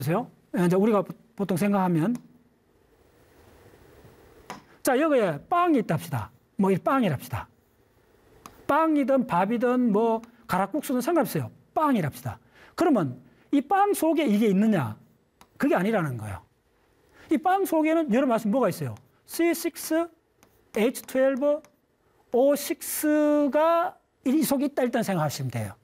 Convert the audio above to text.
보세요. 이제 우리가 보통 생각하면 자, 여기에 빵이 있다 합시다. 뭐 이 빵이랍시다. 빵이든 밥이든 뭐 가락국수든 상관없어요. 빵이랍시다. 그러면 이 빵 속에 이게 있느냐? 그게 아니라는 거예요. 이 빵 속에는 여러분 말씀 뭐가 있어요? C6H12O6가 이 속에 있다 일단 생각하시면 돼요.